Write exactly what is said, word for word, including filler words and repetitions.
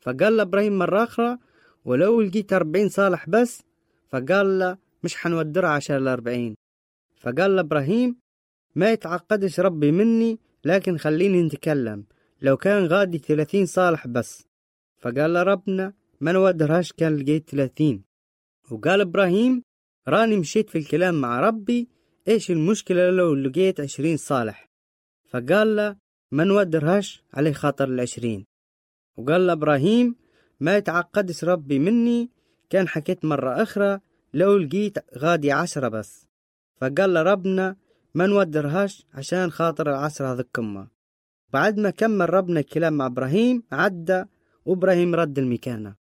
فقال له إبراهيم مرة أخرى ولو لقيت أربعين صالح بس، فقال له مش حنودرها عشان الأربعين. فقال له إبراهيم ما يتعقدش ربي مني، لكن خليني نتكلم، لو كان غادي ثلاثين صالح بس. فقال له ربنا ما نودرهاش كان لقيت ثلاثين. وقال إبراهيم راني مشيت في الكلام مع ربي، إيش المشكلة لو لقيت عشرين صالح؟ فقال له ما نودرهاش عليه خاطر العشرين. وقال له إبراهيم ما يتعقدش ربي مني، كان حكيت مرة أخرى لو لقيت غادي عشرة بس. فقال له ربنا ما نودرهاش عشان خاطر العشرة ذكمة. بعد ما كمل ربنا الكلام مع إبراهيم عدى، وإبراهيم رد المكانة.